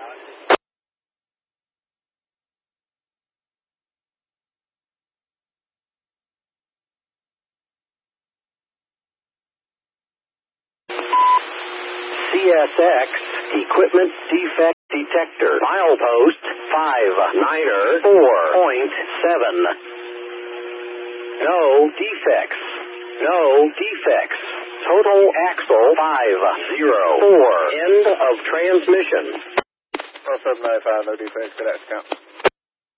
CSX Equipment Defect Detector. Milepost 594.7. No defects. No defects. Total axle 504. End of transmission. 4795, no defects, good account.